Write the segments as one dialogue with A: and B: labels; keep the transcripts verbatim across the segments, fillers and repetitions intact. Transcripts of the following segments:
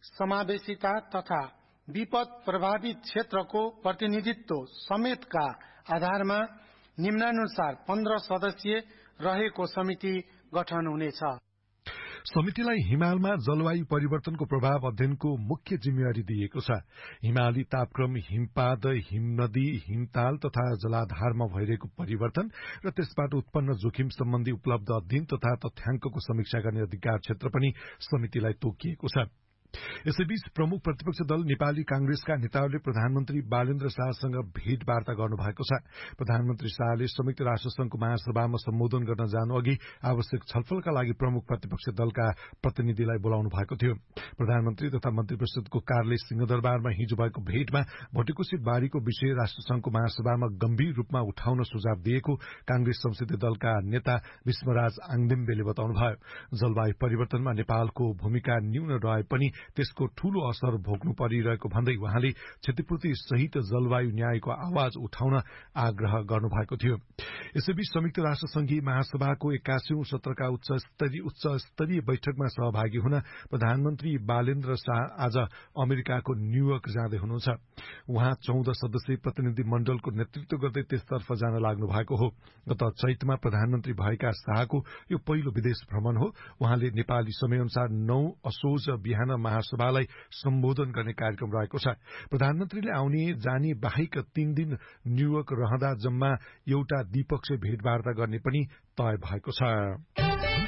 A: समावेशिता तथा विपद प्रभावित क्षेत्रको प्रतिनिधित्व समेतका आधारमा निम्नानुसार पन्ध्र सदस्यीय रहेको समिति गठन हुनेछ।
B: समितिलाई हिमालमा जलवायु परिवर्तनको प्रभाव अध्ययनको मुख्य जिम्मेवारी दिएको छ। हिमाली तापक्रम, हिमपात, हिमनदी, हिमताल तथा जलाधारमा भइरहेको परिवर्तन र त्यसबाट उत्पन्न जोखिम सम्बन्धी उपलब्ध अध्ययन तथा तथ्याङ्कको समीक्षा गर्ने अधिकार क्षेत्र पनि समितिलाई तोकिएको छ। यसैबीच प्रमुख प्रतिपक्ष दल नेपाली कांग्रेसका नेताहरूले प्रधानमन्त्री बालेन्द्र शाहसँग भेटवार्ता गर्नुभएको छ। प्रधानमन्त्री शाहले संयुक्त राष्ट्र संघको महासभामा सम्बोधन गर्न जानु अघि आवश्यक छलफलका लागि प्रमुख प्रतिपक्ष दलका प्रतिनिधिलाई बोलाउनु भएको थियो। प्रधानमन्त्री तथा मन्त्री परिषदको कार्यालय सिंहदरबारमा हिजो भएको भेटमा भोटेकोशी बारीको विषय राष्ट्रसंघको महासभामा गम्भीर रूपमा उठाउन सुझाव दिएको कांग्रेस संसदीय दलका नेता विष्मराज आङदेम्बेले बताउनुभयो। जलवायु परिवर्तनमा नेपालको भूमिका न्यून रहे पनि त्यसको ठूलो असर भोग्नु परिरहेको भन्दै उहाँले क्षतिपूर्ति सहित जलवायु न्यायको आवाज उठाउन आग्रह गर्नुभएको थियो। यसैबीच संयुक्त राष्ट्र संघीय महासभाको एक्कासीौं सत्रका उच्च स्तरीय उच्च स्तरीय बैठकमा सहभागी हुन प्रधानमन्त्री बालेन्द्र शाह आज अमेरिकाको न्यूयोर्क जाँदै हुनुहुन्छ। उहाँ चौध सदस्यीय प्रतिनिधि मण्डलको नेतृत्व गर्दै त्यसतर्फ जान लाग्नु भएको हो। गत चैतमा प्रधानमन्त्री भएका शाहको यो पहिलो विदेश भ्रमण हो। उहाँले नेपाली समयअनुसार नौ असोज बिहान महासभालाई सम्बोधन गर्ने कार्यक्रम रहेको छ। प्रधानमन्त्रीले आउने जाने बाहेक तीन दिन न्यूयोर्क रहँदा जम्मा एउटा द्विपक्षीय भेटवार्ता गर्ने पनि तय भएको छ।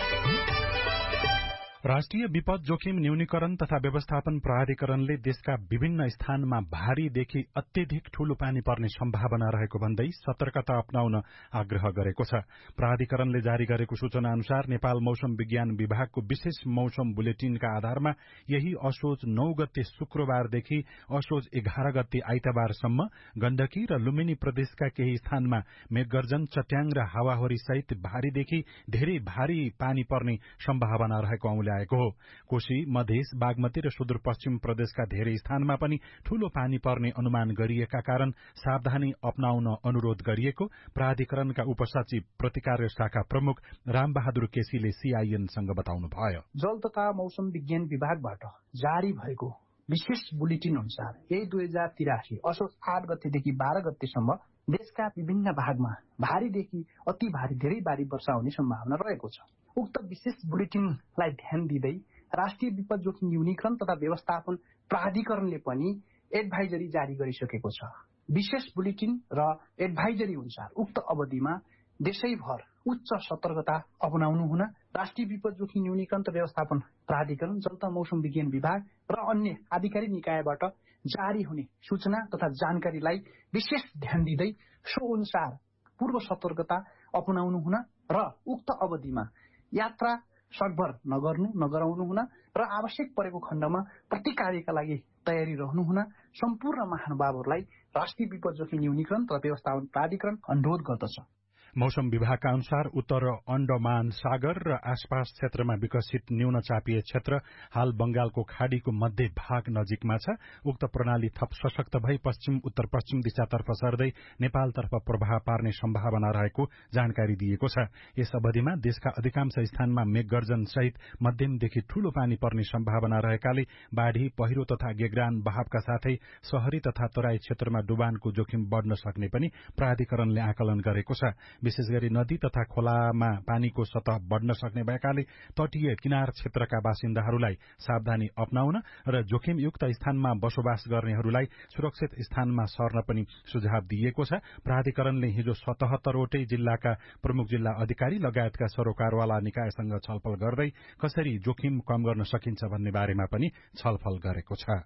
C: राष्ट्रिय विपद जोखिम न्यूनीकरण तथा व्यवस्थापन प्राधिकरणले देशका विभिन्न स्थानमा भारीदेखि अत्यधिक ठूलो पानी पर्ने सम्भावना रहेको भन्दै सतर्कता अपनाउन आग्रह गरेको छ। प्राधिकरणले जारी गरेको सूचना अनुसार नेपाल मौसम विज्ञान विभागको विशेष मौसम बुलेटिनका आधारमा यही असोज नौ गते शुक्रबारदेखि असोज एघार गते आइतबारसम्म गण्डकी र लुम्बिनी प्रदेशका केही स्थानमा मेघगर्जन, चट्याङ र हावाहुरी सहित भारीदेखि धेरै भारी पानी पर्ने सम्भावना रहेको औंले आएको हो। कोशी, मधेस, बागमती र सुदूरपश्चिम प्रदेशका धेरै स्थानमा पनि ठूलो पानी पर्ने अनुमान गरिएका कारण सावधानी अपनाउन अनुरोध गरिएको प्राधिकरणका उपसचिव प्रतिकार शाखा प्रमुख रामबहादुर केसीले सीआईएनसँग बताउनुभयो।
D: जल तथा मौसम विज्ञान विभागबाट जारी भएको विशेष बुलेटिन अनुसार यही दुई हजार तिरासी असोज आठ गतेदेखि बाह्र गतेसम्म देशका विभिन्न भागमा भारीदेखि अति भारी धेरै भारी वर्षा हुने सम्भावना रहेको छ। उक्त विशेष बुलेटिनलाई ध्यान दिँदै राष्ट्रिय विपद जोखिम न्यूनीकरण तथा व्यवस्थापन प्राधिकरणले पनि एडभाइजरी जारी गरिसकेको छ। विशेष बुलेटिन र एडभाइजरी अनुसार उक्त अवधिमा देशैभर उच्च सतर्कता अपनाउनु हुन राष्ट्रिय विपद जोखिम न्यूनीकरण तथा व्यवस्थापन प्राधिकरण, जल तथा मौसम विज्ञान विभाग र अन्य आधिकारिक निकायबाट जारी हुने सूचना तथा जानकारीलाई विशेष ध्यान दिँदै सो अनुसार पूर्व सतर्कता अपनाउनु हुन र उक्त अवधिमा यात्रा सकभर नगर्नु नगराउनु हुन र आवश्यक परेको खण्डमा प्रतिकार्यका लागि तयारी रहनु हुन सम्पूर्ण महानुभावहरूलाई राष्ट्रिय विपद जोखिम न्यूनीकरण तथा व्यवस्थापन प्राधिकरण अनुरोध गर्दछ।
C: मौसम विभागका अनुसार उत्तर अण्डमान सागर र आसपास क्षेत्रमा विकसित न्यून चापिय क्षेत्र हाल बंगालको खाड़ीको मध्य भाग नजिकमा छ। उक्त प्रणाली थप सशक्त भई पश्चिम उत्तर पश्चिम दिशातर्फ सर्दै नेपालतर्फ प्रभाव पार्ने सम्भावना रहेको जानकारी दिएको छ। यस अवधिमा देशका अधिकांश स्थानमा मेघगर्जन सहित मध्यमदेखि ठूलो पानी पर्ने सम्भावना रहेकाले बाढ़ी, पहिरो तथा गेग्रान बहावका साथै शहरी तथा तराई क्षेत्रमा डुबानको जोखिम बढ़न सक्ने पनि प्राधिकरणले आकलन गरेको छ। विशेष गरी नदी तथा खोलामा पानीको सतह बढ़न सक्ने भएकाले तटीय किनार क्षेत्रका बासिन्दाहरूलाई सावधानी अपनाउन र जोखिमयुक्त स्थानमा बसोबास गर्नेहरूलाई सुरक्षित स्थानमा सर्न पनि सुझाव दिएको छ। प्राधिकरणले हिजो सतहत्तरवटै जिल्लाका प्रमुख जिल्ला अधिकारी लगायतका सरोकारवाला निकायसँग छलफल गर्दै कसरी जोखिम कम गर्न सकिन्छ भन्ने बारेमा पनि छलफल गरेको छ।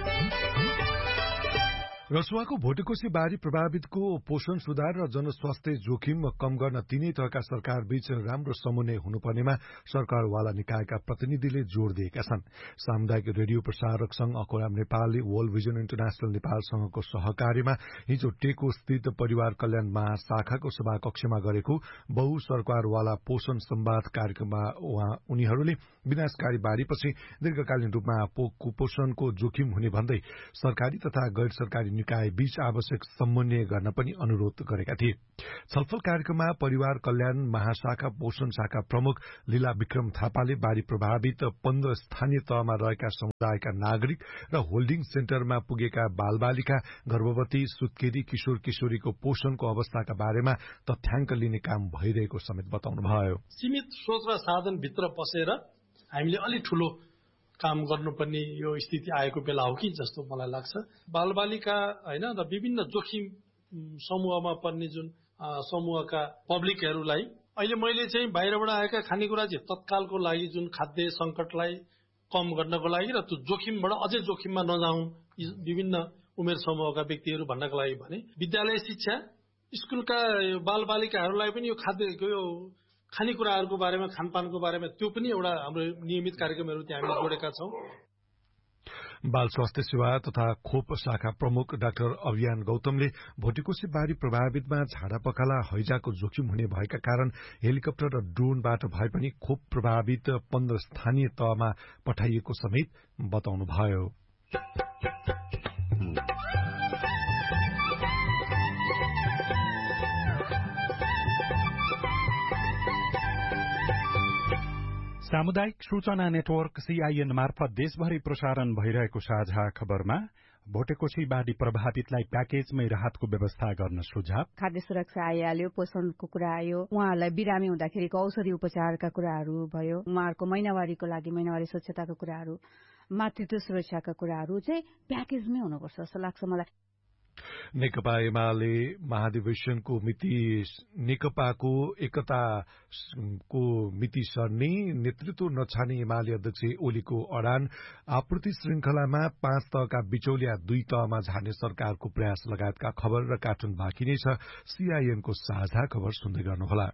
B: रसुवाको भोटेकोशी बाढ़ी प्रभावितको पोषण सुधार र जनस्वास्थ्य जोखिम कम गर्न तीनै तहका सरकार बीच राम्रो समन्वय हुनुपर्नेमा सरकारवाला निकायका प्रतिनिधिले जोड़ दिएका छन्। सामुदायिक रेडियो प्रसारक संघ अखोराम नेपालले वर्ल्ड भिजन इन्टरनेशनल नेपालसँगको सहकार्यमा हिजो टेको स्थित परिवार कल्याण महाशाखाको सभाकक्षमा गरेको बहु सरकारवाला पोषण सम्वाद कार्यक्रममा उनीहरूले विनाशकारी बाढ़ीपछि दीर्घकालीन रूपमा कुपोषणको जोखिम हुने भन्दै सरकारी तथा गैर सरकारी निकाय बीच आवश्यक समन्वय गर्न पनि अनुरोध गरेका थिए। छलफल कार्यक्रममा परिवार कल्याण महाशाखा पोषण शाखा प्रमुख लीला विक्रम थापाले बाढ़ी प्रभावित पन्ध्र स्थानीय तहमा रहेका समुदायका नागरिक र होल्डिङ सेन्टरमा पुगेका बालबालिका, गर्भवती, सुत्केरी, किशोर किशोरीको पोषणको अवस्थाका बारेमा तथ्याङ्क लिने काम भइरहेको समेत बताउनुभयो।
E: सीमित सोच र साधन भित्र पसेर हामीले अलि ठूलो काम गर्नुपर्ने यो स्थिति आएको बेला हो कि जस्तो मलाई लाग्छ। बालबालिका हैन र विभिन्न जोखिम समूहमा पर्ने जुन समूहका पब्लिकहरूलाई अहिले मैले चाहिँ बाहिरबाट आएका खानेकुरा चाहिँ तत्कालको लागि जुन खाद्य संकटलाई कम गर्नको लागि र त्यो जोखिमबाट अझै जोखिममा नजाउन् विभिन्न उमेर समूहका व्यक्तिहरू भन्नको लागि भने विद्यालय शिक्षा, स्कुलका बालबालिकाहरूलाई पनि यो खाद्यको यो खानेकुराहरूको बारेमा, खानपानको बारेमा त्यो पनि एउटा हाम्रो नियमित कार्यक्रमहरू त्यहाँ हामीले जोडेका छौं।
B: बाल स्वास्थ्य सेवा तथा खोप शाखा प्रमुख डाक्टर अभियान गौतमले भोटेकोशी बाढ़ी प्रभावितमा झाडा पखाला, हैजाको जोखिम हुने भएका कारण हेलिकप्टर र ड्रोनबाट भए पनि खोप प्रभावित पन्ध्र स्थानीय तहमा पठाइएको समेत बताउनुभयो।
C: सामुदायिक सूचना नेटवर्क सीआईएन मार्फत देशभरि प्रसारण भइरहेको साझा खबरमा भोटेकोशी बाढ़ी प्रभावितलाई प्याकेजमै राहतको व्यवस्था गर्न सुझाव,
F: खाद्य सुरक्षा आइहाल्यो, पोषणको कुरा आयो, उहाँहरूलाई बिरामी हुँदाखेरिको औषधि उपचारका कुराहरू भयो, उहाँहरूको महिनावारीको लागि महिनावारी स्वच्छताका कुराहरू, मातृत्व सुरक्षाका कुराहरू चाहिँ प्याकेजमै हुनुपर्छ जस्तो लाग्छ मलाई।
B: नेकपा एमाले महाधिवेशनको मिति नेकपाको एकताको मिति सर्ने, नेतृत्व नछाने एमाले अध्यक्ष ओलीको अडान, आपूर्ति श्रृंखलामा पाँच तहका बिचौलिया दुई तहमा झार्ने सरकारको प्रयास लगायतका खबर र कार्टुन बाँकी नै छ। सीआईएनको साझा खबर सुन्दै गर्नुहोला।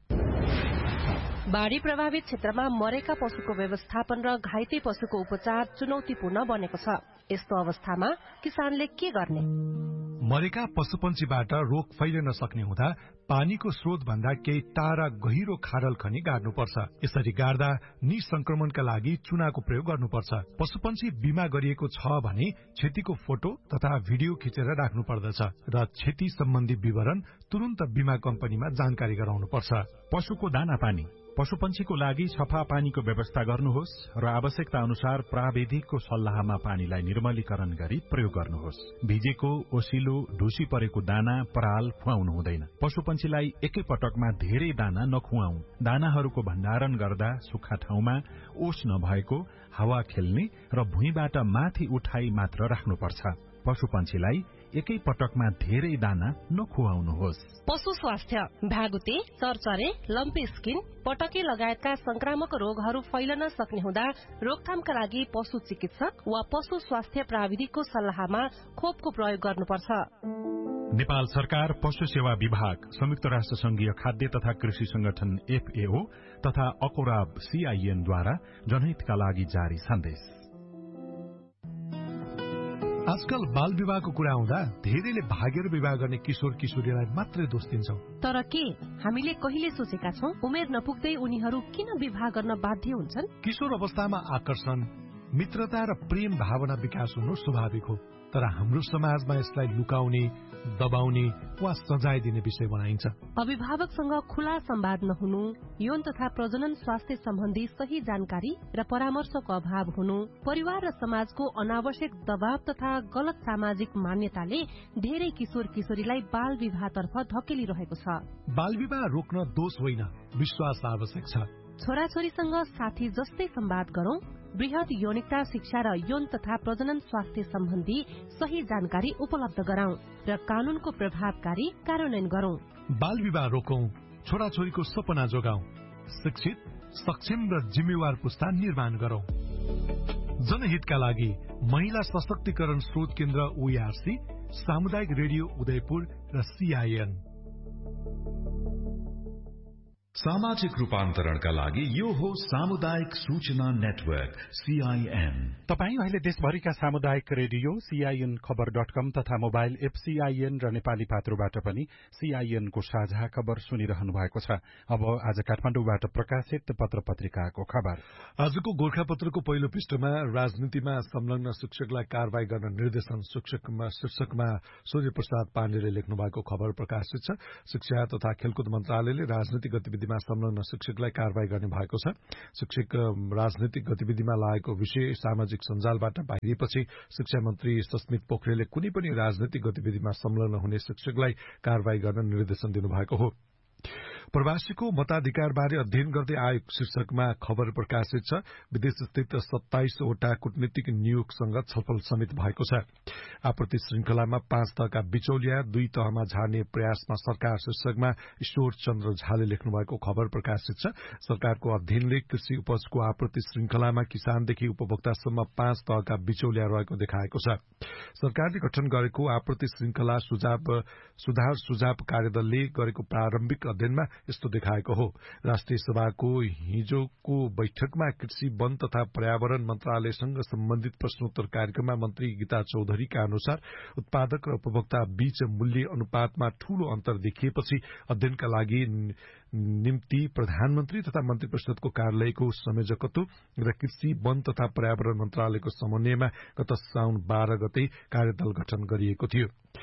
G: बाढ़ी प्रभावित क्षेत्रमा मरेका पशुको व्यवस्थापन र घाइते पशुको उपचार चुनौतीपूर्ण बनेको छ। यस्तो अवस्थामा किसानले के गर्ने?
B: मरेका पशुपन्छीबाट रोग फैलिन सक्ने हुँदा पानीको स्रोत भन्दा केही टाढा गहिरो खाडल खनी गाड्नुपर्छ। यसरी गाड्दा निसंक्रमणका लागि चुनाको प्रयोग गर्नुपर्छ। पशुपन्छी बिमा गरिएको छ भने क्षतिको फोटो तथा भिडियो खिचेर राख्नु पर्दछ र क्षति सम्बन्धी विवरण तुरन्त बिमा कम्पनीमा जानकारी गराउनुपर्छ।
C: पशुको दाना पानी, पशुपन्छीको लागि सफा पानीको व्यवस्था गर्नुहोस् र आवश्यकता अनुसार प्राविधिकको सल्लाहमा पानीलाई निर्मलीकरण गरी प्रयोग गर्नुहोस्। भिजेको, ओसिलो, ढुसी परेको दाना, पराल खुवाउनु हुँदैन। पशुपन्छीलाई एकै पटकमा धेरै दाना नखुवाऊ। दानाहरूको भण्डारण गर्दा सुक्खा ठाउँमा, ओस नभएको, हावा खेल्ने र भुइँबाट माथि उठाई मात्र राख्नुपर्छ। पशुपन्छीलाई एकै पटकमा धेरै दाना नखुवाउनुहोस्।
G: पशु स्वास्थ्य, भ्यागुते, चरचरे, लम्पी स्किन, पटके लगायतका संक्रामक रोगहरू फैलन सक्ने हुँदा रोकथामका लागि पशु चिकित्सक वा पशु स्वास्थ्य प्राविधिकको सल्लाहमा खोपको प्रयोग गर्नुपर्छ।
C: नेपाल सरकार, पशु सेवा विभाग, संयुक्त राष्ट्र संघीय खाद्य तथा कृषि संगठन एफएओ तथा अकोराब सीआईएनद्वारा जनहितका लागि जारी सन्देश।
B: आजकल बाल विवाहको कुरा आउँदा धेरैले भागेर विवाह गर्ने किशोर किशोरीलाई मात्रै दोष दिन्छौं।
G: तर के हामीले कहिले सोचेका छौं उमेर नपुग्दै उनीहरू किन विवाह गर्न बाध्य हुन्छन्?
B: किशोर अवस्थामा आकर्षण, मित्रता र प्रेम भावना विकास हुनु स्वाभाविक हो, तर हाम्रो समाजमा यसलाई लुकाउने, दबाउने वा सजाय दिने विषय बनाइन्छ।
G: अभिभावकसँग खुला संवाद नहुनु, यौन तथा प्रजनन स्वास्थ्य सम्बन्धी सही जानकारी र परामर्शको अभाव हुनु, परिवार र समाजको अनावश्यक दबाव तथा गलत सामाजिक मान्यताले धेरै किशोर किशोरीलाई बाल विवाहतर्फ धकेलिरहेको छ।
B: बाल विवाह रोक्न दोष होइन, विश्वास आवश्यक छ।
G: छोराछोरीसँग साथी जस्तै संवाद गरौं, वृहत यौनिकता शिक्षा र यौन तथा प्रजनन स्वास्थ्य सम्बन्धी सही जानकारी उपलब्ध गराउँ र कानूनको प्रभावकारी कार्यान्वयन गरौं।
B: बाल विवाह रोकौं, छोराछोरीको सपना जोगाउँ, शिक्षित, सक्षम र जिम्मेवार पुस्ता निर्माण गरौं। जनहितका लागि महिला सशक्तिकरण स्रोत केन्द्र ओईआरसी, सामुदायिक रेडियो उदयपुर र सीआईएन।
H: सामाजिक रूपान्तरणका लागि यो हो सामुदायिक सूचना नेटवर्क सीआईएन।
C: तपाई अहिले देशभरिका सामुदायिक रेडियो सीआईएन खबर डट कम तथा मोबाइल एप सीआईएन र नेपाली पात्रोबाट पनि सीआईएन को साझा खबर सुनिरहनु भएको छ। अब आज काठमाडौँबाट प्रकाशित पत्र पत्रिकाको खबर।
B: आजको गोर्खापत्रको पहिलो पृष्ठमा राजनीतिमा संलग्न शिक्षकलाई कारवाही गर्न निर्देशन शिक्षकमा शीर्षकमा सूर्य प्रसाद पाण्डेले लेख्नु भएको खबर प्रकाशित छ। शिक्षा तथा खेलकुद मन्त्रालयले राजनीतिक गतिविधि संलग्न शिक्षकलाई कारवाही गर्ने भएको छ। शिक्षक राजनीतिक गतिविधिमा लागेको विषय सामाजिक सञ्जालबाट बाहिरिएपछि शिक्षा मन्त्री सस्मित पोखरेलले कुनै पनि राजनीतिक गतिविधिमा संलग्न हुने शिक्षकलाई कारवाही गर्न निर्देशन दिनुभएको हो। प्रवासीको मताधिकारबारे अध्ययन गर्दै आयोग शीर्षकमा खबर प्रकाशित छ। विदेशस्थित सत्ताइसवटा कूटनीतिक नियोगसँग छलफल समेत भएको छ। आपत्ति श्रृंखलामा पाँच तहका बिचौलिया दुई तहमा झार्ने प्रयासमा सरकार शीर्षकमा ईश्वर चन्द्र झाले लेख्नु भएको खबर प्रकाशित छ। सरकारको अध्ययनले कृषि उपजको आपत्ति श्रृंखलामा किसानदेखि उपभोक्तासम्म पाँच तहका बिचौलिया रहेको देखाएको छ। सरकारले गठन गरेको आपत्ति श्रृंखला सुझाव सुधार सुझाव कार्यदलले गरेको प्रारम्भिक अध्ययनमा यस्तो देखाएको हो। राष्ट्रिय सभाको हिजोको बैठकमा कृषि वन तथा पर्यावरण मन्त्रालयसँग सम्बन्धित प्रश्नोत्तर कार्यक्रममा मन्त्री गीता चौधरीका अनुसार उत्पादक र उपभोक्ता बीच मूल्य अनुपातमा ठूलो अन्तर देखिएपछि अध्ययनका लागि निम्ति प्रधानमन्त्री तथा मन्त्री परिषदको कार्यालयको संयोजकत्व र कृषि वन तथा पर्यावरण मन्त्रालयको समन्वयमा गत साउन बाह्र गते कार्यदल गठन गरिएको थियो।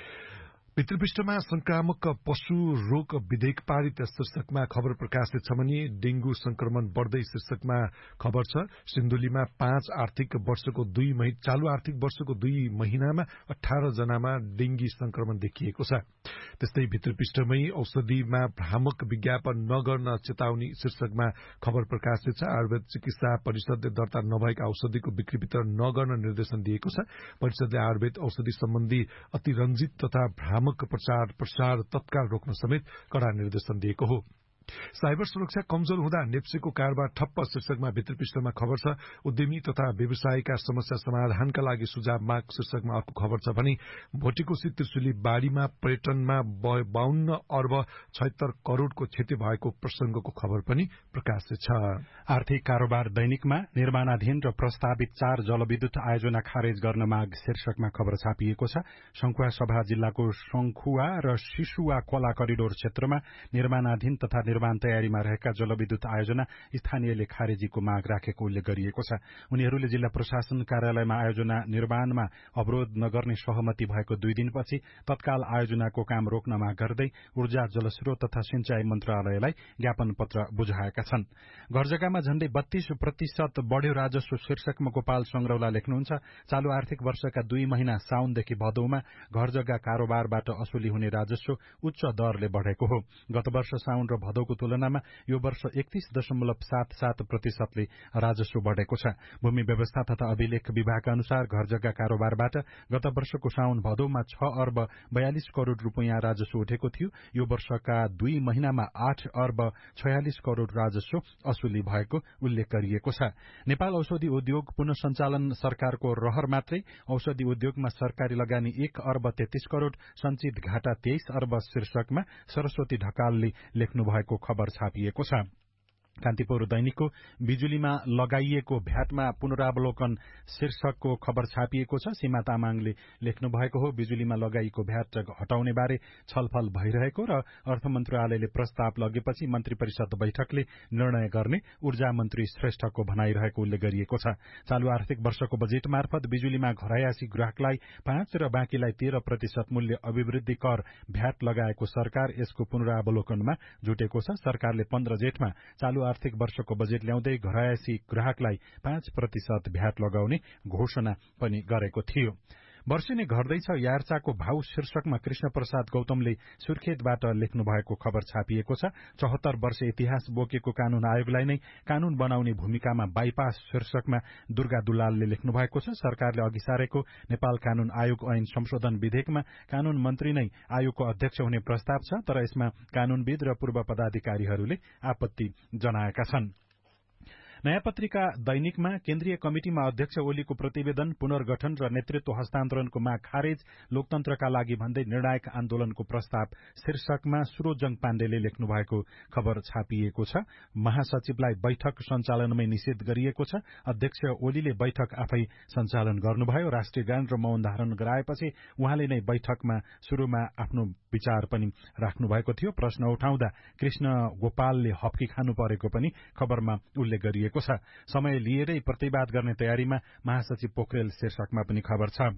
B: भित्रपृष्ठमा संक्रामक पशु रोग विधेयक पारित शीर्षकमा खबर प्रकाशित छ भने डेंगू संक्रमण बढ़दै शीर्षकमा खबर छ। सिन्धुलीमा पाँच आर्थिक वर्षको दुई मही चालू आर्थिक वर्षको दुई महिनामा अठार जनामा डेंगी संक्रमण देखिएको छ। त्यस्तै भित्रपृष्ठमै औषधिमा भ्रामक विज्ञापन नगर्न चेतावनी शीर्षकमा खबर प्रकाशित छ। आयुर्वेद चिकित्सा परिषदले दर्ता नभएका औषधिको बिक्री वितरण नगर्न निर्देशन दिएको छ। परिषदले आयुर्वेद औषधि सम्बन्धी अतिरञ्जित तथा भ्रामक प्रचार प्रसार तत्काल रोक्न समेत कड़ा निर्देशन दिएको हो। साइबर सुरक्षा कमजोर हुँदा नेप्सेको कारोबार ठप्प शीर्षकमा भित्रपृष्ठमा खबर छ। उद्यमी तथा व्यवसायीका समस्या समाधानका लागि सुझाव माग शीर्षकमा अर्को खबर छ भने भोटेकोशी त्रिशुली बाढ़ीमा पर्यटनमा बाहन्न अर्ब छयत्तर करोड़को क्षति भएको प्रसंगको खबर पनि प्रकाशित छ।
C: आर्थिक कारोबार दैनिकमा निर्माणाधीन र प्रस्तावित चार जलविद्युत आयोजना खारेज गर्न माग शीर्षकमा खबर छापिएको छ। शंखुवा सभा जिल्लाको शंखुवा र शिशुवा खोला करिडोर क्षेत्रमा निर्माणाधीन तथा निर्माण तयारीमा रहेका जलविद्युत आयोजना स्थानीयले खारेजीको माग राखेको उल्लेख गरिएको छ। उनीहरूले जिल्ला प्रशासन कार्यालयमा आयोजना निर्माणमा अवरोध नगर्ने सहमति भएको दुई दिनपछि तत्काल आयोजनाको काम रोक्न माग गर्दै ऊर्जा जलस्रोत तथा सिंचाई मन्त्रालयलाई ज्ञापन पत्र बुझाएका छन्। घरजग्गामा झण्डै बत्तीस प्रतिशत बढ़्यो राजस्व शीर्षकमा गोपाल संग्रौला लेख्नुहुन्छ। चालू आर्थिक वर्षका दुई महिना साउनदेखि भदौमा घरजग्गा कारोबारबाट असुली हुने राजस्व उच्च दरले बढ़ेको हो। गत वर्ष साउन र भदौको तुलनामा यो वर्ष एकतीस दशमलव सात सात प्रतिशतले राजस्व बढ़ेको छ। भूमि व्यवस्था तथा अभिलेख विभागका अनुसार घरजग्गा कारोबारबाट गत वर्षको साउन भदौमा छ अर्ब बयालिस करोड़ रूपियाँ राजस्व उठेको थियो। यो वर्षका दुई महिनामा आठ अर्ब छयालिस करोड़ राजस्व असुली भएको उल्लेख गरिएको छ। नेपाल औषधि उद्योग पुनः सञ्चालन सरकारको रहर मात्रै। औषधि उद्योगमा सरकारी लगानी एक अर्ब तेत्तीस करोड़, सञ्चित घाटा तेइस अर्ब शीर्षकमा सरस्वती ढकालले लेख्नु भएको खबर छापिएको छ। कान्तिपुर दैनिकको बिजुलीमा लगाइएको भ्याटमा पुनरावलोकन शीर्षकको खबर छापिएको छ। सीमा तामाङले लेख्नु भएको हो। बिजुलीमा लगाइएको भ्याट हटाउने बारे छलफल भइरहेको र अर्थ मन्त्रालयले प्रस्ताव लगेपछि मन्त्री परिषद बैठकले निर्णय गर्ने ऊर्जा मन्त्री श्रेष्ठको भनाइरहेको उल्लेख गरिएको छ। चालू आर्थिक वर्षको बजेट मार्फत बिजुलीमा घरायासी ग्राहकलाई पाँच र बाँकीलाई तेह्र प्रतिशत मूल्य अभिवृद्धि कर भ्याट लगाएको सरकार यसको पुनरावलोकनमा जुटेको छ। सरकारले पन्ध्र जेठमा चालू आर्थिक वर्षको बजेट ल्याउँदै घरायसी ग्राहकलाई पाँच प्रतिशत भ्याट लगाउने घोषणा पनि गरेको थियो। वर्षेनी घट्दैछ यार्चाको भाउ शीर्षकमा कृष्ण प्रसाद गौतमले सुर्खेतबाट लेख्नु भएको खबर छापिएको छ। चौहत्तर वर्ष इतिहास बोकेको कानून आयोगलाई नै कानून बनाउने भूमिकामा बाइपास शीर्षकमा दुर्गा दुलालले लेख्नु भएको छ। सरकारले अघि सारेको नेपाल कानून आयोग ऐन संशोधन विधेयकमा कानून मन्त्री नै आयोगको अध्यक्ष हुने प्रस्ताव छ, तर यसमा कानूनविद र पूर्व पदाधिकारीहरूले आपत्ति जनाएका छन्। नयाँ पत्रिका दैनिकमा केन्द्रीय कमिटिमा अध्यक्ष ओलीको प्रतिवेदन पुनर्गठन र नेतृत्व हस्तान्तरणको माग खारेज लोकतन्त्रका लागि भन्दै निर्णायक आन्दोलनको प्रस्ताव शीर्षकमा सुरोजङ पाण्डेले लेख्नु भएको खबर छापिएको छ। महासचिवलाई बैठक सञ्चालनमै निषेध गरिएको छ। अध्यक्ष ओलीले बैठक आफै सञ्चालन गर्नुभयो। राष्ट्रिय गान र मौन धारण गराएपछि उहाँले नै बैठकमा शुरूमा आफ्नो विचार पनि राख्नु भएको थियो। प्रश्न उठाउँदा कृष्ण गोपालले हप्की खानु परेको पनि खबरमा उल्लेख गरिएको छ। समय लिएरै प्रतिवाद गर्ने तयारीमा महासचिव पोखरेल शीर्षकमा पनि खबर छ।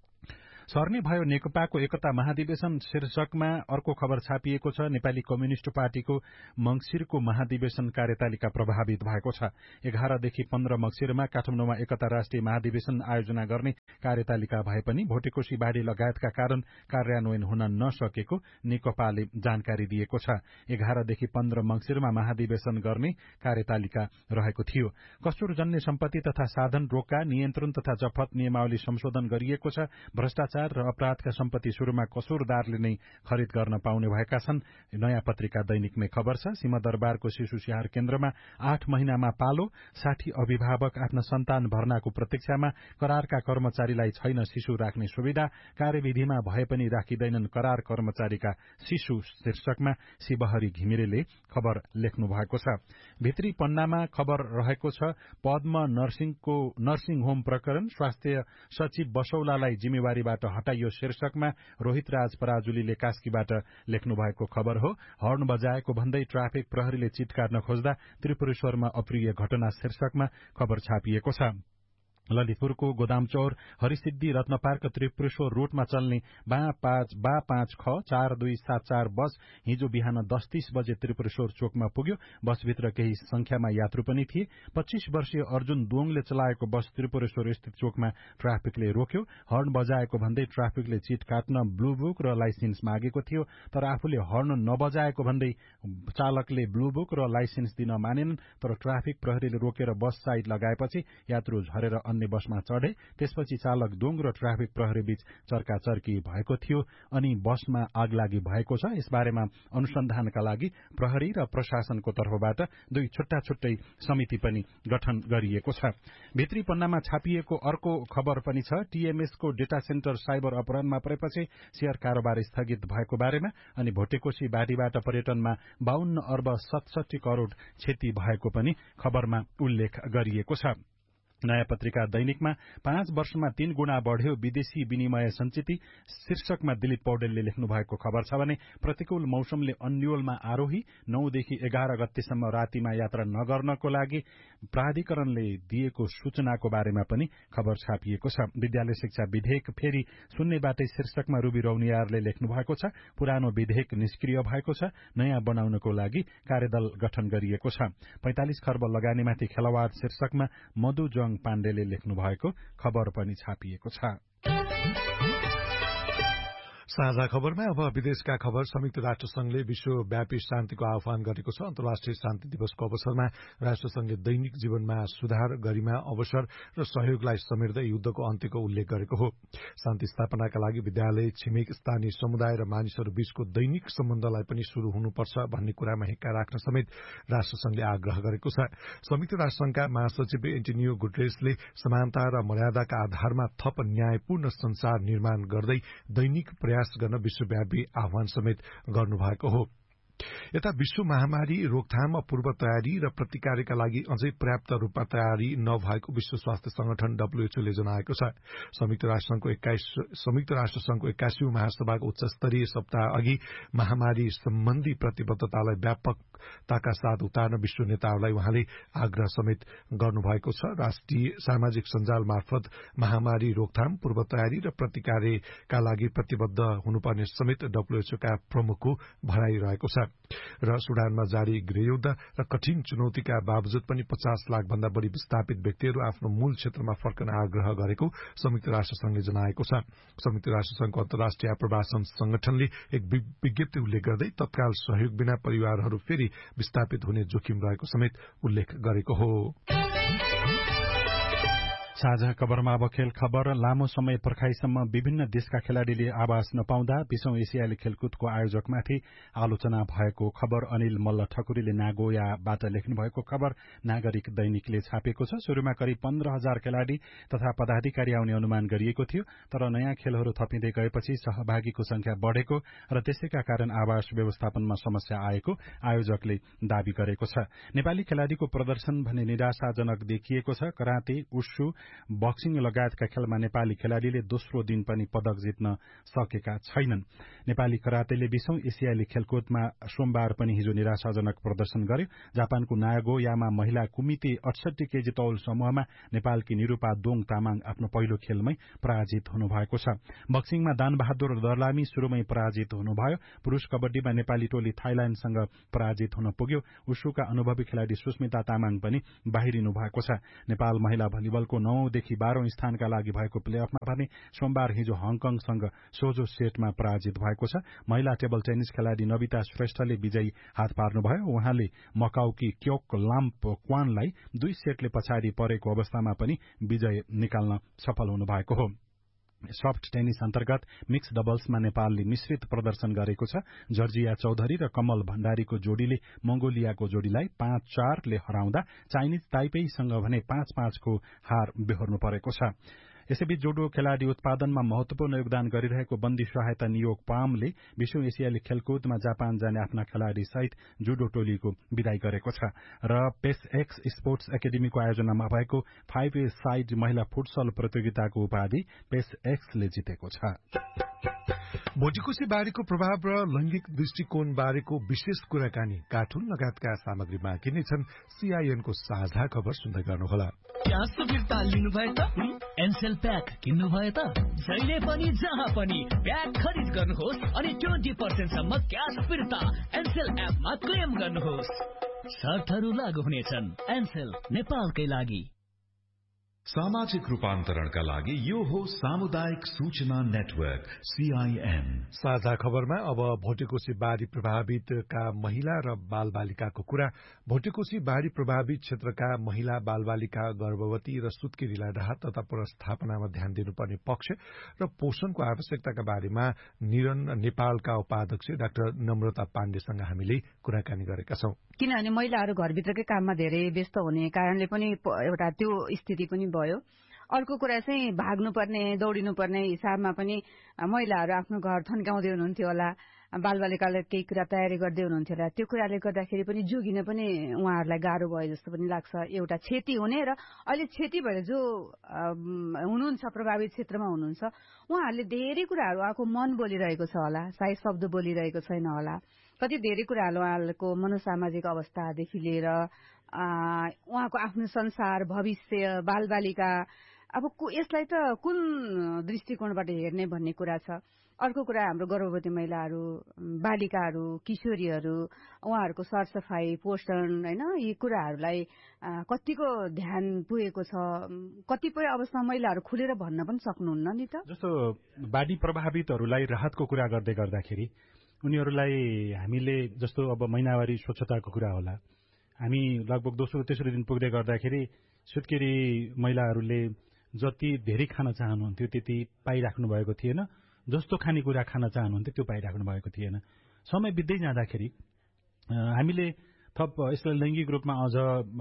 C: सर्ने भयो नेकपाको एकता महाधिवेशन शीर्षकमा अर्को खबर छापिएको छ। नेपाली कम्युनिष्ट पार्टीको मंगिरको महाधिवेशन कार्यतालिका प्रभावित भएको छ। एघारदेखि पन्ध्र मंगिरमा काठमाडौँमा एकता राष्ट्रिय महाधिवेशन आयोजना गर्ने कार्यतालिका भए पनि भोटेकोशी बाढ़ी लगायतका कारण कार्यान्वयन हुन नसकेको नेकपाले जानकारी दिएको छ। एघारदेखि पन्ध्र मंगिरमा महाधिवेशन गर्ने कार्यतालिका रहेको थियो। कसुरजन्य सम्पत्ति तथा साधन रोका नियन्त्रण तथा जफत नियमावली संशोधन गरिएको छ। भ्रष्टाचार र अपराधका सम्पत्ति शुरूमा कसुरदारले नै खरिद गर्न पाउने भएका छन्। नयाँ पत्रिका दैनिकमै खबर छ। सिंहदरबारको शिशु स्याहार केन्द्रमा आठ महिनामा पालो साठी अभिभावक आफ्ना सन्तान भर्नाको प्रतीक्षामा करारका कर्मचारीलाई छैन शिशु राख्ने सुविधा कार्यविधिमा भए पनि राखिँदैनन् करार कर्मचारीका शिशु शीर्षकमा शिवहरी घिमिरेले खबर लेख्नु भएको छ। भित्री पन्नामा खबर रहेको छ। पद्म नर्सिङको नर्सिङ होम प्रकरण स्वास्थ्य सचिव बसौलालाई जिम्मेवारीबाट हटाइयो शीर्षकमा रोहित राज पराजुलीले कास्कीबाट लेख्नु भएको खबर हो। हर्न बजाएको भन्दै ट्राफिक प्रहरीले चिट काट्न खोज्दा त्रिपुरेश्वरमा अप्रिय घटना शीर्षकमा खबर छापिएको छ। ललितपुरको गोदामचौर हरिसिद्धि रत्नपार्क त्रिपुरेश्वर रूटमा चल्ने बा पाँच बा पाँच ख चार दुई सात चार बस हिजो बिहान दस तीस बजे त्रिपुरेश्वर चोकमा पुग्यो। बसभित्र केही संख्यामा यात्रु पनि थिए। पच्चीस वर्षीय अर्जुन दोङले चलाएको बस त्रिपुरेश्वर स्थित चोकमा ट्राफिकले रोक्यो। हर्न बजाएको भन्दै ट्राफिकले चिट काट्न ब्लू बुक र लाइसेन्स मागेको थियो, तर आफूले हर्न नबजाएको भन्दै चालकले ब्लू बुक र लाइसेन्स दिन मानेनन्। तर ट्राफिक प्रहरीले रोकेर बस साइड लगाएपछि यात्रु झरेर अन्य बसमा चढे। त्यसपछि चालक दोङ र ट्राफिक प्रहरी बीच चर्काचर्की भएको थियो अनि बसमा आगलागी भएको छ। यसबारेमा अनुसन्धानका लागि प्रहरी र प्रशासनको तर्फबाट दुई छुट्टा छुट्टै समिति पनि गठन गरिएको छ। भित्री पन्नामा छापिएको अर्को खबर पनि छ। टीएमएसको डेटा सेन्टर साइबर अपहरणमा परेपछि शेयर कारोबार स्थगित भएको बारेमा अनि भोटेकोशी बाढीबाट पर्यटनमा बाहन्न अर्ब सतसठी करोड़ क्षति भएको पनि खबरमा उल्लेख गरिएको छ। नयाँ पत्रिका दैनिकमा पाँच वर्षमा तीन गुणा बढ़्यो विदेशी विनिमय संचिति शीर्षकमा दिलीप पौडेलले लेख्नु भएको खबर छ भने प्रतिकूल मौसमले अन्योलमा आरोही नौदेखि एघार गतेसम्म रातिमा यात्रा नगर्नको लागि प्राधिकरणले दिएको सूचनाको बारेमा पनि खबर छापिएको छ। विद्यालय शिक्षा विधेयक फेरि सुन्नेबाटै शीर्षकमा रूबी रौनियारले लेख्नु भएको छ। पुरानो विधेयक निष्क्रिय भएको छ, नयाँ बनाउनको लागि कार्यदल गठन गरिएको छ। पैंतालिस खर्ब लगानीमाथि खेलवाड शीर्षकमा मधु जङ पाण्डेले लेख्नु भएको खबर पनि छापिएको छ।
B: साझा खबरमा अब विदेशका खबर। संयुक्त राष्ट्र संघले विश्वव्यापी शान्तिको आह्वान गरेको छ। अन्तर्राष्ट्रिय शान्ति दिवसको अवसरमा राष्ट्रसंघले दैनिक जीवनमा सुधार, गरिमा, अवसर र सहयोगलाई समेट्दै युद्धको अन्त्यको उल्लेख गरेको हो। शान्ति स्थापनाका लागि विद्यालय, छिमेक, स्थानीय समुदाय र मानिसहरू बीचको दैनिक सम्बन्धलाई पनि शुरू हुनुपर्छ भन्ने कुरामा हिक्का राख्न समेत राष्ट्रसंघले आग्रह गरेको छ। संयुक्त राष्ट्रसंघका महासचिव एन्टोनियो गुटेरेसले समानता र मर्यादाका आधारमा थप न्यायपूर्ण संसार निर्माण गर्दै दैनिक प्रयास गर्न विश्वव्यापी आह्वान समेत गर्नुभएको हो। यता विश्व महामारी रोकथाम, पूर्व तयारी र प्रतिकारका लागि अझै पर्याप्त रूपमा तयारी नभएको विश्व स्वास्थ्य संगठन डब्ल्यूएचओले जनाएको छ। संयुक्त राष्ट्रसंघको एक्काइस संयुक्त राष्ट्रसंघको एक्काइसौं महासभाको उच्च स्तरीय सप्ताह अघि महामारी सम्बन्धी प्रतिबद्धतालाई व्यापकताका साथ उतार्न विश्व नेताहरूलाई उहाँले आग्रह समेत गर्नुभएको छ। राष्ट्रिय सामाजिक सञ्जाल मार्फत महामारी रोकथाम, पूर्व तयारी र प्रतिकारका लागि प्रतिबद्ध हुनुपर्ने समेत डब्ल्यूएचओका प्रमुखको भनाइरहेको छ। र सुडानमा जारी गृहयुद्ध र कठिन चुनौतीका बावजुद पनि पचास लाख भन्दा बढ़ी विस्थापित व्यक्तिहरू आफ्नो मूल क्षेत्रमा फर्कन आग्रह गरेको संयुक्त राष्ट्रसंघले जनाएको छ। संयुक्त राष्ट्रसंघको अन्तर्राष्ट्रिय आप्रवासन संगठनले एक विज्ञप्ति उल्लेख गर्दै तत्काल सहयोग बिना परिवारहरू फेरि विस्थापित हुने जोखिम रहेको समेत उल्लेख गरेको हो।
C: साझा खबरमा अब खेल खबर। लामो समय पर्खाइसम्म विभिन्न देशका खेलाड़ीले आवास नपाउँदा बीसौं एसियाली खेलकुदको आयोजकमाथि आलोचना भएको खबर अनिल मल्ल ठकुरीले नागोयाबाट लेख्नु भएको खबर नागरिक दैनिकले छापेको छ। सुरुमा करिब पन्ध्र हजार खेलाड़ी तथा पदाधिकारी आउने अनुमान गरिएको थियो, तर नयाँ खेलहरू थपिँदै गएपछि सहभागीको संख्या बढ़ेको र त्यसैका कारण आवास व्यवस्थापनमा समस्या आएको आयोजकले दावी गरेको छ। नेपाली खेलाड़ीको प्रदर्शन भने निराशाजनक देखिएको छ। कराते, उशु, बक्सिङ लगायतका खेलमा नेपाली खेलाड़ीले दोस्रो दिन पनि पदक जित्न सकेका छैनन्। नेपाली करातेले बीसौं एसियाली खेलकुदमा सोमबार पनि हिजो निराशाजनक प्रदर्शन गर्यो। जापानको नागोयामा महिला कुमिते अठसट्ठी केजी तौल समूहमा नेपालकी निरूपा दोङ तामाङ आफ्नो पहिलो खेलमै पराजित हुनुभएको छ। बक्सिङमा दानबहादुर दर्लामी सुरुमै पराजित हुनुभयो। पुरूष कबड्डीमा नेपाली टोली थाइल्याण्डसँग पराजित हुन पुग्यो। उशुका अनुभवी खेलाड़ी सुस्मिता तामाङ पनि बाहिरिनु भएको छ। नेपाल महिला भलिबलको नौदेखि बाह्रौं स्थानका लागि भएको प्लेअफमा भने सोमबार हिजो हङकङसँग सोझो सेटमा पराजित भएको छ। महिला टेबल टेनिस खेलाड़ी नविता श्रेष्ठले विजयी हात पार्नुभयो। उहाँले मकाउकी क्योक लाम्प क्वानलाई दुई सेटले पछाडि परेको अवस्थामा पनि विजय निकाल्न सफल हुनुभएको हो। सफ्ट टेनिस अन्तर्गत मिक्स डबल्समा नेपालले मिश्रित प्रदर्शन गरेको छ। जर्जिया चौधरी र कमल भण्डारीको जोड़ीले मंगोलियाको जोड़ीलाई पाँच चारले हराउँदा चाइनिज ताइपेईसँग भने पाँच पाँचको हार बेहोर्नु परेको छ। यसैबीच जुडो खेलाड़ी उत्पादनमा महत्वपूर्ण योगदान गरिरहेको बन्दी सहायता नियोग पामले विश्व एसियाली खेलकुदमा जापान जाने आफ्ना खेलाड़ी सहित जुडो टोलीको विदाई गरेको छ र पेसएक्स स्पोर्ट्स एकाडेमीको आयोजनामा भएको फाइभ ए साइड महिला फुटसल प्रतियोगिताको उपाधि पेसएक्सले जितेको छ।
B: भोटिकोशी बारीको प्रभाव र लैंगिक दृष्टिकोण बारेको विशेष कुराकानी, कार्टुन लगायतका सामग्री बाँकी नै छन्। सीआईएनको साझा खबर सुन्दै गर्नुहोला।
I: क्या सुविधा लिनु भयो त? एनसेल प्याक किन्नु भयो त? जहिले पनि जहाँ पनि प्याक खरिद गर्नुहोस् अनि ट्वेन्टी पर्सेन्ट सम्म क्यास फिर्ता एनसेल एपमा क्लेम गर्नुहोस्। शर्तहरू लागू हुनेछन्। एनसेल नेपालकै लागि।
H: सामाजिक रूपान्तरणका लागि यो हो सामुदायिक सूचना नेटवर्क सीआईएन।
B: साझा खबरमा अब भोटेकोशी बाढ़ी प्रभावितका महिला र बालबालिकाको कुरा। भोटेकोशी बाढ़ी प्रभावित क्षेत्रका महिला बालबालिका, गर्भवती र सुत्केरीलाई राहत तथा पुनर्स्थापनामा ध्यान दिनुपर्ने पक्ष र पोषणको आवश्यकताका बारेमा निरन नेपालका उपाध्यक्ष डाक्टर नम्रता पाण्डेसँग हामीले कुराकानी गरेका छौं।
F: किनभने महिलाहरू घरभित्रकै काममा धेरै व्यस्त हुने कारणले पनि एउटा त्यो स्थिति पनि भयो। अर्को कुरा चाहिँ भाग्नुपर्ने, दौडिनुपर्ने हिसाबमा पनि महिलाहरू आफ्नो घर थन्काउँदै हुनुहुन्थ्यो होला, बालबालिकालाई केही कुरा तयारी गर्दै हुनुहुन्थ्यो होला। त्यो कुराले गर्दाखेरि पनि जोगिन पनि उहाँहरूलाई गाह्रो भयो जस्तो पनि लाग्छ। एउटा क्षति हुने र अहिले क्षति भएर जो हुनुहुन्छ, प्रभावित क्षेत्रमा हुनुहुन्छ, उहाँहरूले धेरै कुराहरू उहाँको मन बोलिरहेको छ होला, सायद शब्द बोलिरहेको छैन होला। कति धेरै कुराहरू उहाँहरूको मनोसामाजिक अवस्थादेखि लिएर उहाँको आफ्नो संसार, भविष्य, बालबालिका, अब यसलाई त कुन दृष्टिकोणबाट हेर्ने भन्ने कुरा छ। अर्को कुरा हाम्रो गर्भवती महिलाहरू, बालिकाहरू, किशोरीहरू, उहाँहरूको सरसफाई, पोषण, होइन, यी कुराहरूलाई कतिको ध्यान पुगेको छ। कतिपय अवस्थामा महिलाहरू खुलेर भन्न पनि सक्नुहुन्न नि त।
C: जस्तो बाढी प्रभावितहरूलाई राहतको कुरा गर्दै गर्दाखेरि उनीहरूलाई हामीले जस्तो अब महिनावारी स्वच्छताको कुरा होला, हामी लगभग दोस्रो तेस्रो दिन पुग्दै गर्दाखेरि सुत्केरी महिलाहरूले जति धेरै खान चाहनुहुन्थ्यो त्यति पाइराख्नु भएको थिएन। जस्तो खानेकुरा खान चाहनुहुन्थ्यो त्यो पाइराख्नु भएको थिएन। समय बित्दै जाँदाखेरि हामीले थप यसलाई लैङ्गिक रूपमा अझ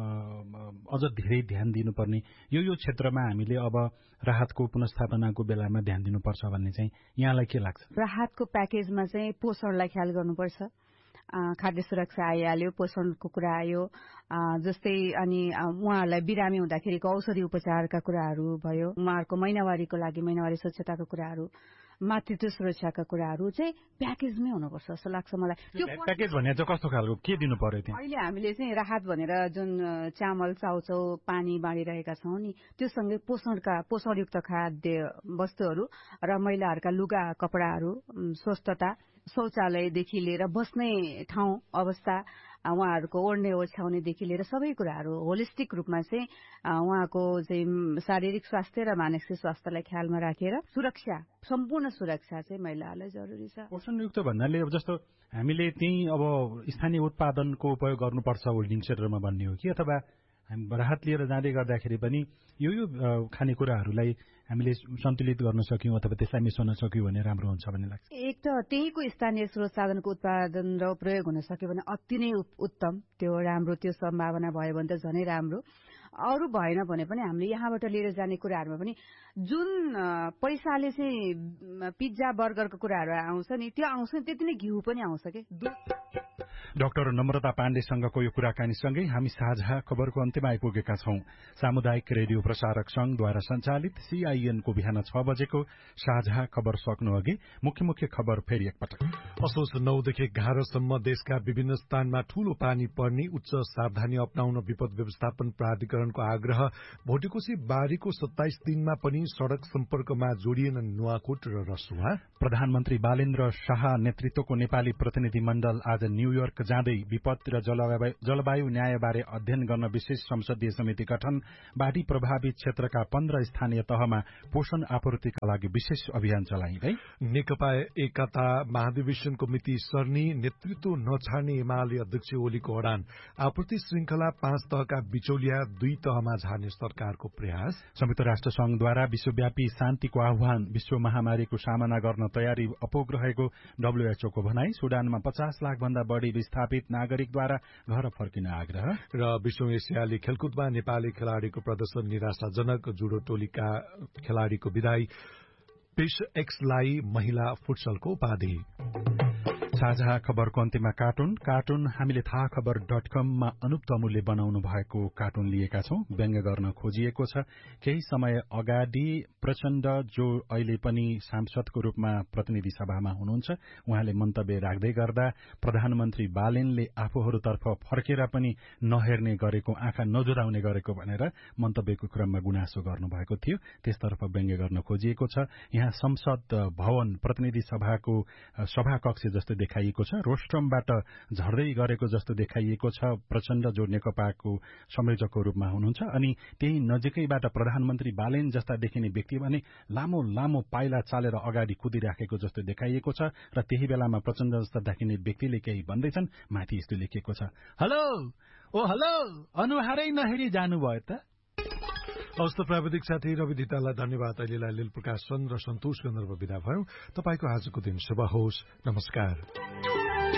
C: अझ धेरै ध्यान दिनुपर्ने, यो यो क्षेत्रमा हामीले अब राहतको पुनर्स्थापनाको बेलामा ध्यान दिनुपर्छ भन्ने चाहिँ यहाँलाई के लाग्छ?
F: राहतको प्याकेजमा चाहिँ पोषणलाई ख्याल गर्नुपर्छ। खाद्य सुरक्षा आइहाल्यो, पोषणको कुरा आयो, जस्तै अनि उहाँहरूलाई बिरामी हुँदाखेरिको औषधि उपचारका कुराहरू भयो, उहाँहरूको महिनावारीको लागि महिनावारी स्वच्छताको कुराहरू, मातृत्व सुरक्षाका कुराहरू चाहिँ प्याकेजमै हुनुपर्छ जस्तो लाग्छ मलाई।
C: त्यो प्याकेज भन्ने चाहिँ कस्तो खालको के दिनु पर्यो त्यहाँ?
F: अहिले हामीले चाहिँ राहत भनेर जुन चामल, चाउचाउ, पानी बाँडिरहेका छौँ नि, त्यो सँगै पोषणका पोषणयुक्त खाद्य वस्तुहरू र महिलाहरूका लुगा कपडाहरू, स्वस्थता, शौचालयदेखि लिएर बस्ने ठाउँ अवस्था, उहाँहरूको ओढ्ने ओछ्याउनेदेखि लिएर सबै कुराहरू होलिस्टिक रूपमा चाहिँ उहाँको चाहिँ शारीरिक स्वास्थ्य र मानसिक स्वास्थ्यलाई ख्यालमा राखेर सुरक्षा, सम्पूर्ण सुरक्षा चाहिँ महिलाहरूलाई जरुरी छ।
C: पोषणयुक्त भन्नाले अब जस्तो हामीले त्यही अब स्थानीय उत्पादनको उपयोग गर्नुपर्छ होल्डिङ क्षेत्रमा भन्ने हो कि, अथवा हामी राहत लिएर जाँदै गर्दाखेरि पनि यो यो खानेकुराहरूलाई हामीले सन्तुलित गर्न सक्यौं अथवा त्यसलाई मिसाउन सक्यौं भने राम्रो हुन्छ भन्ने लाग्छ।
F: एक त त्यहीको स्थानीय स्रोत साधनको उत्पादन र प्रयोग हुन सक्यो भने अति नै उत्तम, त्यो राम्रो, त्यो सम्भावना भयो भने त झनै राम्रो। अरू भएन भने पनि हामीले यहाँबाट लिएर जाने कुराहरूमा पनि जुन पैसाले चाहिँ पिज्जा बर्गरको कुराहरू आउँछ नि त्यो आउँछ नि त्यति नै घिउ पनि आउँछ के।
C: डाक्टर नम्रता पाण्डेसँगको यो कुराकानीसँगै हामी साझा खबरको अन्त्यमा आइपुगेका छौं। सामुदायिक रेडियो प्रसारक संघद्वारा सञ्चालित सीआईएनको बिहान छ बजेको साझा खबर सक्नु अघि मुख्य मुख्य खबर फेरि एकपटक।
B: असोज नौदेखि एघारसम्म देशका विभिन्न स्थानमा ठूलो पानी पर्ने, उच्च सावधानी अपनाउन विपद व्यवस्थापन प्राधिकरणको आग्रह। भोटेकोशी बारीको सत्ताइस दिनमा पनि सड़क सम्पर्कमा जोडिएन नुवाकोट र रसुवा।
C: प्रधानमन्त्री बालेन्द्र शाह नेतृत्वको नेपाली प्रतिनिधि मण्डल आज न्यूयोर्क जाँदै विपद र जलवायु न्यायबारे अध्ययन गर्न विशेष संसदीय समिति गठन। बाढ़ी प्रभावित क्षेत्रका पन्ध्र स्थानीय तहमा पोषण आपूर्तिका लागि विशेष अभियान चलाइँदै।
B: नेकपा एकता महाधिवेशनको मिति सर्नी, नेतृत्व नछाड्ने एमाले अध्यक्ष ओलीको अडान। आपूर्ति श्रृंखला पाँच तहका बिचौलिया दुई तहमा झार्ने सरकारको प्रयास।
C: संयुक्त राष्ट्र संघद्वारा विश्वव्यापी शान्तिको आह्वान, विश्व महामारीको सामना गर्न तयारी अपुग रहेको डब्ल्यूएचओको भनाई। सुडानमा पचास लाख भन्दा बढ़ी विस्थापित नागरिकद्वारा घर फर्किन आग्रह।
B: र विश्व एसियाली खेलकुदमा नेपाली खेलाड़ीको प्रदर्शन निराशाजनक, जुडो टोलीका खेलाड़ीको विदाई। पेश एक्सलाई महिला फुटसलको उपाधि। साझा खबरको अन्त्यमा कार्टुन कार्टुन हामीले थाहा खबर डट कममा अनुप तमुले बनाउनु भएको कार्टुन लिएका छौं। व्यङ्ग गर्न खोजिएको छ। केही समय अगाडि प्रचण्ड जो अहिले पनि सांसदको रूपमा प्रतिनिधि सभामा हुनुहुन्छ, उहाँले मन्तव्य राख्दै गर्दा प्रधानमन्त्री बालेनले आफूहरूतर्फ फर्केर पनि नहेर्ने गरेको, आँखा नजुराउने गरेको भनेर मन्तव्यको क्रममा गुनासो गर्नुभएको थियो। त्यसतर्फ व्यङ्ग गर्न खोजिएको छ। यहाँ संसद भवन प्रतिनिधि सभाको सभाकक्ष जस्तो देखाइएको छ। रोस्ट्रमबाट झर्दै गरेको जस्तो देखाइएको छ। प्रचण्ड जो नेकपाको संयोजकको रूपमा हुनुहुन्छ अनि त्यही नजिकैबाट प्रधानमन्त्री बालेन जस्ता देखिने व्यक्ति भने लामो लामो पाइला चालेर अगाडि कुदिराखेको जस्तो देखाइएको छ र त्यही बेलामा प्रचण्ड जस्ता देखिने व्यक्तिले केही भन्दैछन्। माथि यस्तो लेखिएको छ, हेलो ओ हेलो, अनुहारै नहेरी जानुभयो त। अवस्था प्राविधिक साथी रवि धितालाई धन्यवाद। अहिलेलाई लील प्रकाशन र सन्तोष गन्धर्व विदा भयौं। तपाईको आजको दिन शुभ होस्। नमस्कार।